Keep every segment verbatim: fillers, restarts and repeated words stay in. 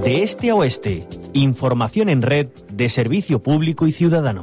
De este a oeste, información en red de servicio público y ciudadano.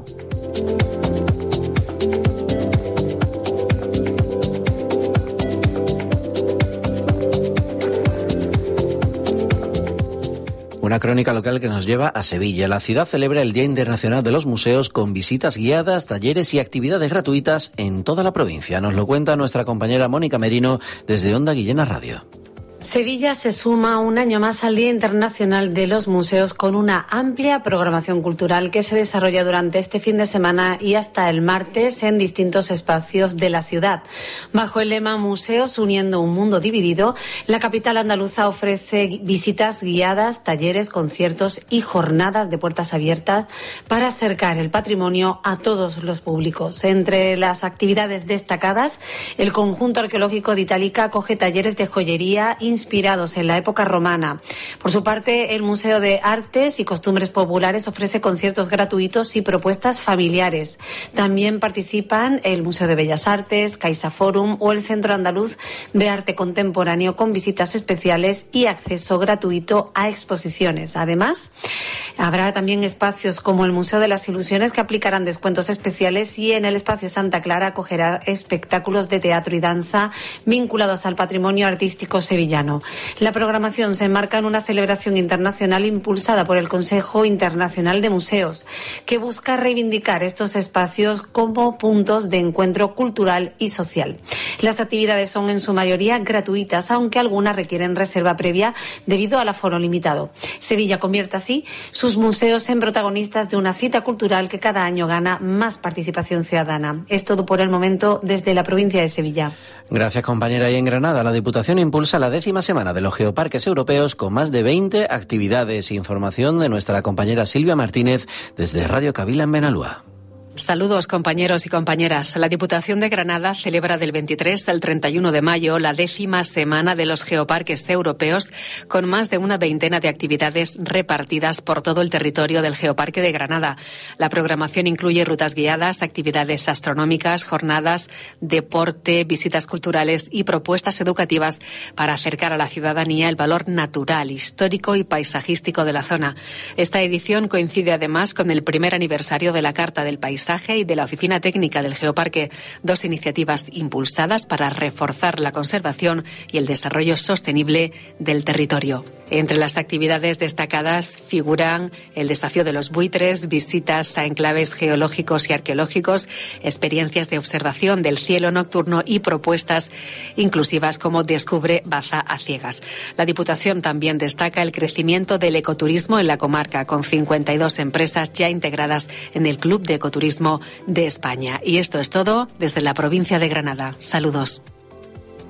Una crónica local que nos lleva a Sevilla. La ciudad celebra el Día Internacional de los Museos con visitas guiadas, talleres y actividades gratuitas en toda la provincia. Nos lo cuenta nuestra compañera Mónica Merino desde Onda Guillena Radio. Sevilla se suma un año más al Día Internacional de los Museos con una amplia programación cultural que se desarrolla durante este fin de semana y hasta el martes en distintos espacios de la ciudad. Bajo el lema Museos uniendo un mundo dividido, la capital andaluza ofrece visitas guiadas, talleres, conciertos y jornadas de puertas abiertas para acercar el patrimonio a todos los públicos. Entre las actividades destacadas, el conjunto arqueológico de Itálica acoge talleres de joyería inspirados en la época romana. Por su parte, el Museo de Artes y Costumbres Populares ofrece conciertos gratuitos y propuestas familiares. También participan el Museo de Bellas Artes, Caixa Forum o el Centro Andaluz de Arte Contemporáneo con visitas especiales y acceso gratuito a exposiciones. Además, habrá también espacios como el Museo de las Ilusiones que aplicarán descuentos especiales y en el espacio Santa Clara acogerá espectáculos de teatro y danza vinculados al patrimonio artístico sevillano. La programación se enmarca en una celebración internacional impulsada por el Consejo Internacional de Museos, que busca reivindicar estos espacios como puntos de encuentro cultural y social. Las actividades son en su mayoría gratuitas, aunque algunas requieren reserva previa debido al aforo limitado. Sevilla convierte así sus museos en protagonistas de una cita cultural que cada año gana más participación ciudadana. Es todo por el momento desde la provincia de Sevilla. Gracias, compañera. Y en Granada, la Diputación impulsa la décima semana de los geoparques europeos con más de veinte actividades. Información de nuestra compañera Silvia Martínez desde Radio Cavila en Benalúa. Saludos, compañeros y compañeras. La Diputación de Granada celebra del veintitrés al treinta y uno de mayo la décima semana de los geoparques europeos con más de una veintena de actividades repartidas por todo el territorio del Geoparque de Granada. La programación incluye rutas guiadas, actividades astronómicas, jornadas, deporte, visitas culturales y propuestas educativas para acercar a la ciudadanía el valor natural, histórico y paisajístico de la zona. Esta edición coincide además con el primer aniversario de la Carta del Paisaje y de la Oficina Técnica del Geoparque, dos iniciativas impulsadas para reforzar la conservación y el desarrollo sostenible del territorio. Entre las actividades destacadas figuran el desafío de los buitres, visitas a enclaves geológicos y arqueológicos, experiencias de observación del cielo nocturno y propuestas inclusivas como Descubre Baza a Ciegas. La Diputación también destaca el crecimiento del ecoturismo en la comarca, con cincuenta y dos empresas ya integradas en el Club de Ecoturismo de España. Y esto es todo desde la provincia de Granada. Saludos.